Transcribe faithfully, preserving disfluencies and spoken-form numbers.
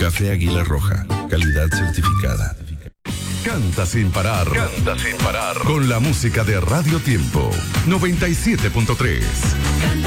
Café Águila Roja, calidad certificada. Canta sin parar. Canta sin parar. Con la música de Radio Tiempo noventa y siete punto tres.